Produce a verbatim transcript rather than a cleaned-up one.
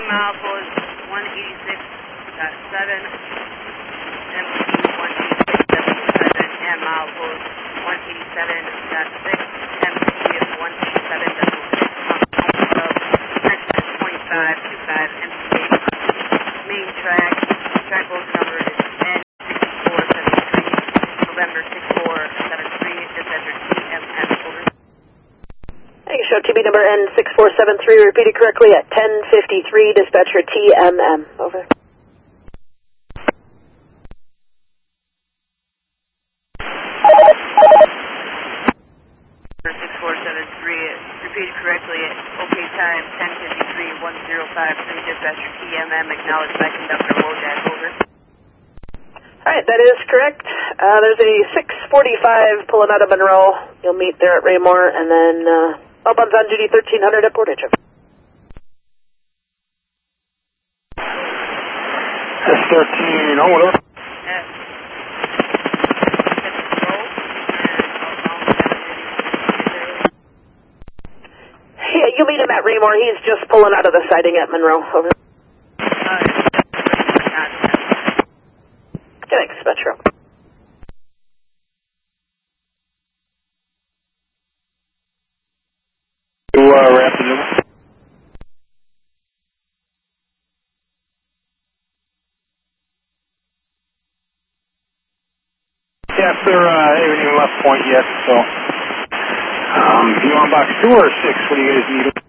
milepost one eighty-six point seven, M P one eighty-six point seven, and milepost one eighty-seven point six, M P one eighty-seven point six, twenty-five twenty-five M P A. Main track, track load number is N six four seven three, November six four seven three, dispatcher T M M, over. Hey, show T B number N six four seven three, repeated correctly at ten fifty-three, dispatcher T M M, over. six four seven three, repeated correctly at OK time ten fifty-three, one zero five three, dispatcher T M M, acknowledged by conductor Wojak, over. Alright, that is correct. Uh, there's a six forty-five pulling out of Monroe. You'll meet there at Raymore, and then uh, up on on duty thirteen hundred at Portage. S thirteen, oh, whatever. Yeah, you'll meet him at Raymore. He's just pulling out of the siding at Monroe, over. Thanks, Metro. To uh, Rapid. Yeah, sir, uh, haven't even left point yet, so. Um, you want box two or six? What do you guys need?